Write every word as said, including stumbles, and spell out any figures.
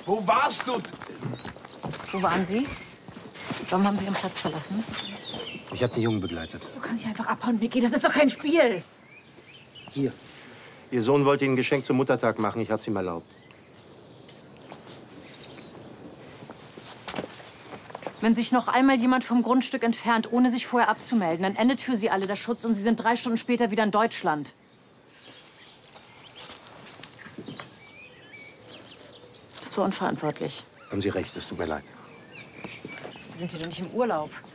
Wo warst du? Wo waren Sie? Warum haben Sie Ihren Platz verlassen? Ich habe den Jungen begleitet. Du kannst nicht einfach abhauen, Vicky. Das ist doch kein Spiel. Hier. Ihr Sohn wollte Ihnen ein Geschenk zum Muttertag machen. Ich habe es ihm erlaubt. Wenn sich noch einmal jemand vom Grundstück entfernt, ohne sich vorher abzumelden, dann endet für Sie alle der Schutz und Sie sind drei Stunden später wieder in Deutschland. Das war unverantwortlich. Haben Sie recht, es tut mir leid. Wir sind hier doch nicht im Urlaub.